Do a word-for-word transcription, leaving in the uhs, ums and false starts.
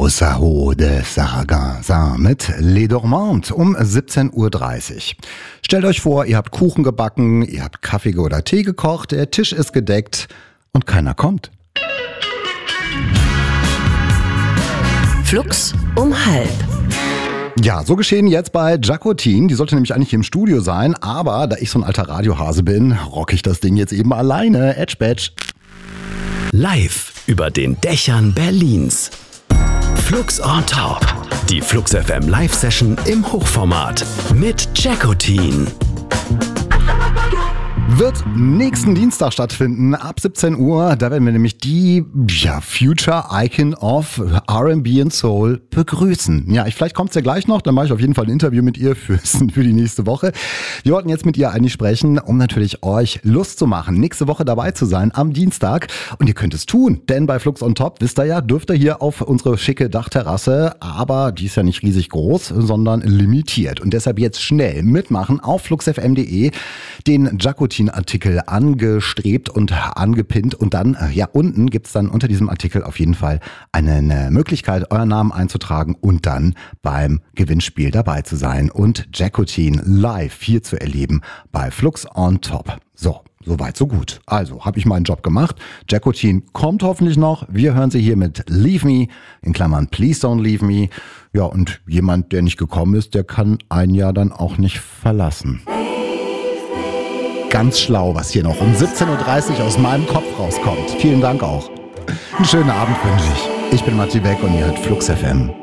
Saho de Sarrasin mit Les Dormantes um siebzehn Uhr dreißig. Stellt euch vor, ihr habt Kuchen gebacken, ihr habt Kaffee oder Tee gekocht, der Tisch ist gedeckt und keiner kommt. Flux um halb. Ja, so geschehen jetzt bei Jacotin. Die sollte nämlich eigentlich hier im Studio sein, aber da ich so ein alter Radiohase bin, rock ich das Ding jetzt eben alleine. Edge Badge. Live über den Dächern Berlins. Flux on Top. Die Flux F M Live-Session im Hochformat mit Jacotin. Wird nächsten Dienstag stattfinden, ab siebzehn Uhr. Da werden wir nämlich die ja, Future Icon of R and B and Soul begrüßen. Ja, ich, vielleicht kommt es ja gleich noch, dann mache ich auf jeden Fall ein Interview mit ihr für, für die nächste Woche. Wir wollten jetzt mit ihr eigentlich sprechen, um natürlich euch Lust zu machen, nächste Woche dabei zu sein am Dienstag. Und ihr könnt es tun, denn bei Flux on Top, wisst ihr ja, dürft ihr hier auf unsere schicke Dachterrasse, aber die ist ja nicht riesig groß, sondern limitiert. Und deshalb jetzt schnell mitmachen auf fluxfm punkt de, den Jacotin Artikel angestrebt und angepinnt und dann, ja, unten gibt's dann unter diesem Artikel auf jeden Fall eine Möglichkeit, euren Namen einzutragen und dann beim Gewinnspiel dabei zu sein und Jacotin live hier zu erleben bei Flux on Top. So, soweit, so gut. Also, habe ich meinen Job gemacht. Jacotin kommt hoffentlich noch. Wir hören sie hier mit Leave Me, in Klammern Please Don't Leave Me. Ja, und jemand, der nicht gekommen ist, der kann ein Jahr dann auch nicht verlassen. Ganz schlau, was hier noch um siebzehn Uhr dreißig aus meinem Kopf rauskommt. Vielen Dank auch. Einen schönen Abend wünsche ich. Ich bin Matti Beck und ihr hört Flux F M.